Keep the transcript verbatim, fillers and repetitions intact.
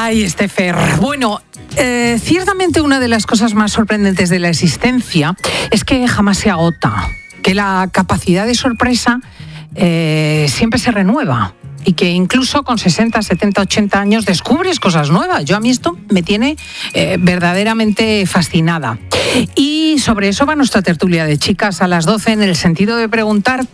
Ay, Estefer. Bueno, eh, ciertamente una de las cosas más sorprendentes de la existencia es que jamás se agota, que la capacidad de sorpresa eh, siempre se renueva. Y que incluso con sesenta, setenta, ochenta años descubres cosas nuevas. Yo a mí esto me tiene eh, verdaderamente fascinada. Y sobre eso va nuestra tertulia de chicas a las doce, en el sentido de preguntar